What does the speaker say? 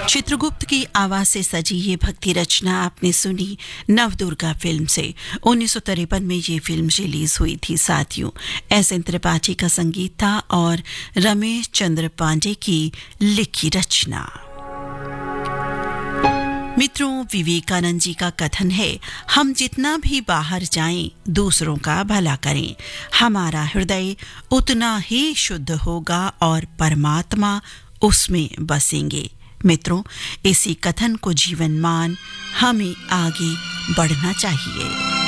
चित्रगुप्त की आवाज से सजी ये भक्ति रचना आपने सुनी नवदुर्गा फिल्म से। 1953 में ये फिल्म रिलीज हुई थी। साथियों, एस.एन. त्रिपाठी का संगीत था और रमेश चंद्र पांडे की लिखी रचना। मित्रों, विवेकानंद जी का कथन है, हम जितना भी बाहर जाएं, दूसरों का भला करें, हमारा हृदय उतना ही शुद्ध होगा और परमात्मा उसमें बसेंगे। मित्रों, इसी कथन को जीवन मान हमें आगे बढ़ना चाहिए।